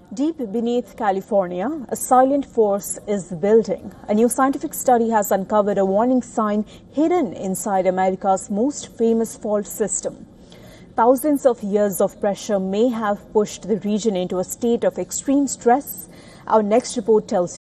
Deep beneath California, a silent force is building. A new scientific study has uncovered a warning sign hidden inside America's most famous fault system. Thousands of years of pressure may have pushed the region into a state of extreme stress. Our next report tells